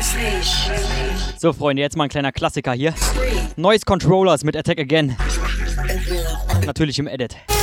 So, Freunde, jetzt mal ein kleiner Klassiker hier. Noise Controllers mit Attack Again. Natürlich im Edit.